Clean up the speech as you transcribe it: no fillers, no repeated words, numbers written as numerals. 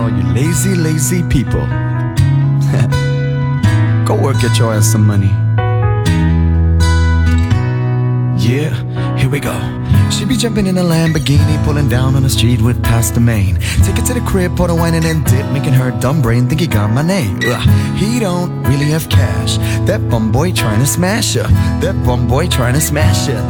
all you lazy, lazy people. Go work, get your ass some money. Yeah, here we go. She be jumping in a Lamborghini, pulling down on the street with Pastor Main. Take it to the crib, pour the wine and then dip, making her dumb brain think he got my name. He don't really have cash. That bum boy trying to smash her. That bum boy trying to smash her.